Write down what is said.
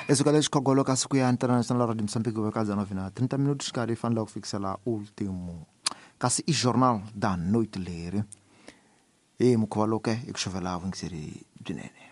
Isso que eles colocam a Sucuia Internacional Radio Moçambique vai casar no final 30 minutos que fan logo fixa lá último casi o jornal da noite ler e mo coloca e que chovelava em série de nene